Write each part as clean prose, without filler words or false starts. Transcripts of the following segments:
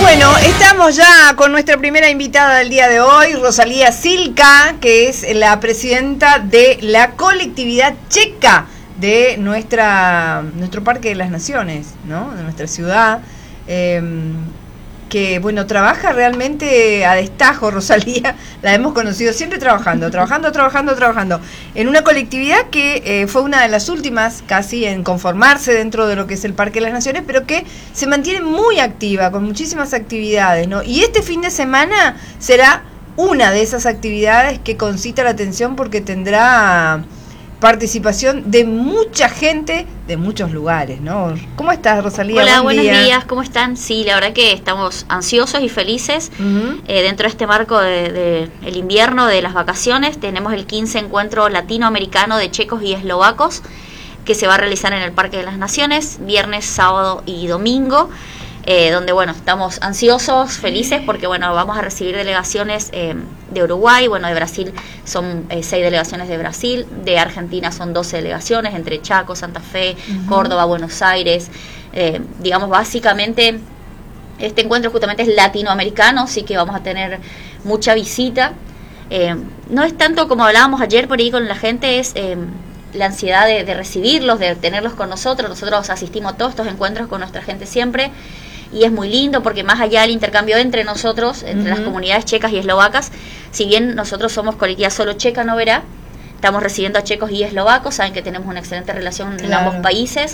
Bueno, estamos ya con nuestra primera invitada del día de hoy, Rosalía Silca, que es la presidenta de la colectividad checa de nuestro Parque de las Naciones, ¿no? De nuestra ciudad, que, bueno, trabaja realmente a destajo. Rosalía, la hemos conocido siempre trabajando, en una colectividad que fue una de las últimas casi en conformarse dentro de lo que es el Parque de las Naciones, pero que se mantiene muy activa, con muchísimas actividades, ¿no? Y este fin de semana será una de esas actividades que concita la atención porque tendrá participación de mucha gente de muchos lugares, ¿no? ¿Cómo estás, Rosalía? Hola, buenos días, ¿cómo están? Sí, la verdad que estamos ansiosos y felices. Dentro de este marco de el invierno, de las vacaciones, tenemos el 15 encuentro latinoamericano de checos y eslovacos que se va a realizar en el Parque de las Naciones, viernes, sábado y domingo. Donde, bueno, estamos ansiosos, felices, porque, bueno, vamos a recibir delegaciones de Uruguay, bueno, de Brasil son 6 delegaciones de Brasil, de Argentina son 12 delegaciones, entre Chaco, Santa Fe, Córdoba, Buenos Aires. Digamos, básicamente, este encuentro justamente es latinoamericano, así que vamos a tener mucha visita. No es tanto como hablábamos ayer por ahí con la gente, es la ansiedad de recibirlos, de tenerlos con nosotros. Nosotros asistimos a todos estos encuentros con nuestra gente siempre, y es muy lindo porque más allá del intercambio entre nosotros, entre las comunidades checas y eslovacas, si bien nosotros somos colectividad solo checa, no verá, estamos recibiendo a checos y eslovacos, saben que tenemos una excelente relación en ambos países.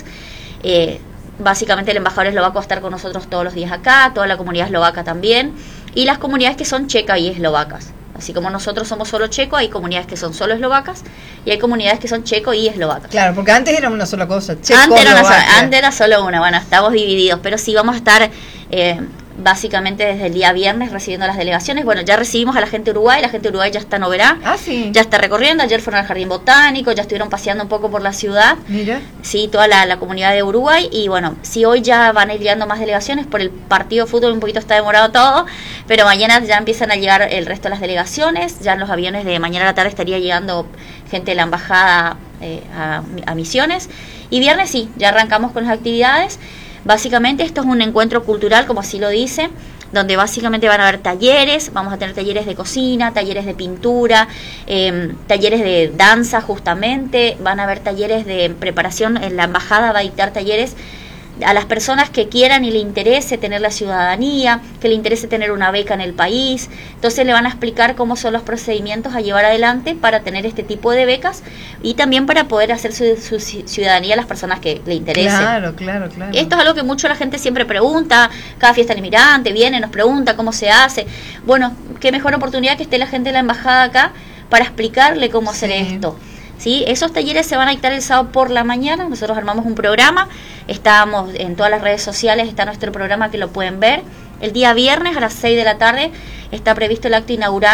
Básicamente el embajador eslovaco va a estar con nosotros todos los días acá, toda la comunidad eslovaca también, y las comunidades que son checas y eslovacas. Así como nosotros somos solo checo, hay comunidades que son solo eslovacas y hay comunidades que son checo y eslovacas. Claro, porque antes era una sola cosa. Antes era solo una, bueno, estamos divididos, pero sí vamos a estar básicamente desde el día viernes recibiendo las delegaciones. Bueno, ya recibimos a la gente de Uruguay, la gente de Uruguay ya está en Oberá, ya está recorriendo, ayer fueron al Jardín Botánico, ya estuvieron paseando un poco por la ciudad. Mira. Sí, toda la comunidad de Uruguay, y bueno, sí, hoy ya van a ir llegando más delegaciones, por el partido de fútbol un poquito está demorado todo, pero mañana ya empiezan a llegar el resto de las delegaciones, ya en los aviones de mañana a la tarde estaría llegando gente de la embajada a Misiones, y viernes sí, ya arrancamos con las actividades. Básicamente esto es un encuentro cultural, como así lo dice, donde básicamente van a haber talleres, vamos a tener talleres de cocina, talleres de pintura, talleres de danza justamente, van a haber talleres de preparación, en la embajada va a dictar talleres a las personas que quieran y le interese tener la ciudadanía, que le interese tener una beca en el país. Entonces le van a explicar cómo son los procedimientos a llevar adelante para tener este tipo de becas y también para poder hacer su ciudadanía a las personas que le interesen. Claro. Esto es algo que mucho la gente siempre pregunta, cada fiesta del inmigrante viene, nos pregunta cómo se hace. Bueno, qué mejor oportunidad que esté la gente de la embajada acá para explicarle cómo hacer esto. ¿Sí? Esos talleres se van a dictar el sábado por la mañana. Nosotros armamos un programa, estamos en todas las redes sociales, está nuestro programa que lo pueden ver. El día viernes a las 6 de la tarde está previsto el acto inaugural